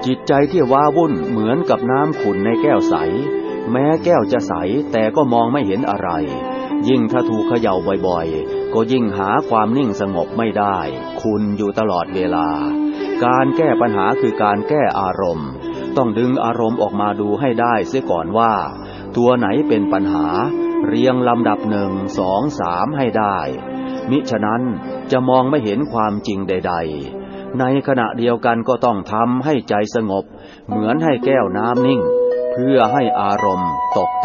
จิตใจที่ว้าวุ่นเหมือนกับน้ำขุ่นในแก้วใสแม้แก้วจะใสแต่ก็มองไม่เห็นอะไรยิ่งถ้าถูกเขย่าบ่อยๆก็ยิ่งหาความนิ่งสงบไม่ได้ขุ่นอยู่ตลอดเวลาการแก้ปัญหาคือการแก้อารมณ์ต้องดึงอารมณ์ออกมาดูให้ได้เสียก่อนว่าตัวไหนเป็นปัญหาเรียงลำดับ1 2 3ให้ได้มิฉะนั้นจะมองไม่เห็นความจริงใดๆในขณะเดียวกันก็ต้องทำให้ใจสงบเหมือนให้แก้วน้ำนิ่งเพื่อให้อารมณ์ตก